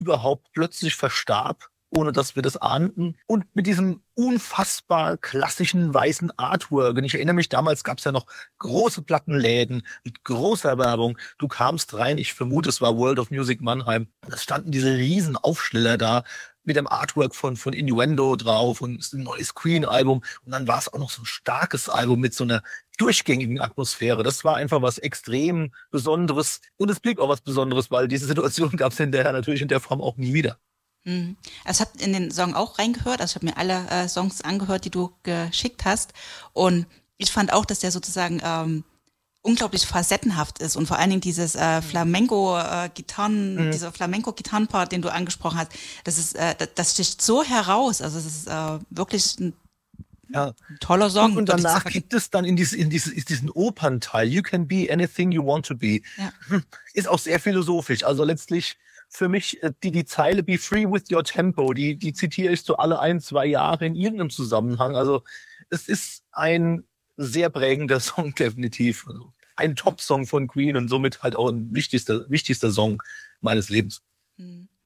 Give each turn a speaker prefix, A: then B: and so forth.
A: überhaupt plötzlich verstarb, ohne dass wir das ahnten. Und mit diesem unfassbar klassischen weißen Artwork. Und ich erinnere mich, damals gab es ja noch große Plattenläden mit großer Werbung. Du kamst rein, ich vermute, es war World of Music Mannheim. Da standen diese riesen Aufsteller da mit dem Artwork von Innuendo drauf und es ist ein neues Queen-Album. Und dann war es auch noch so ein starkes Album mit so einer durchgängigen Atmosphäre. Das war einfach was extrem Besonderes. Und es blieb auch was Besonderes, weil diese Situation gab es hinterher natürlich in der Form auch nie wieder.
B: Also ich habe in den Song auch reingehört, also ich habe mir alle Songs angehört, die du geschickt hast, und ich fand auch, dass der sozusagen unglaublich facettenhaft ist und vor allen Dingen dieses Flamenco-Gitarren, dieser Flamenco-Gitarrenpart, den du angesprochen hast, das sticht so heraus, also es ist wirklich ein toller Song.
A: Und danach gibt es dann in diesen Opernteil, You can be anything you want to be.
B: Ja.
A: Ist auch sehr philosophisch. Also letztlich für mich die Zeile Be free with your tempo, die zitiere ich so alle 1-2 Jahre in irgendeinem Zusammenhang. Also es ist ein sehr prägender Song definitiv. Also ein Top-Song von Queen und somit halt auch ein wichtigster Song meines Lebens.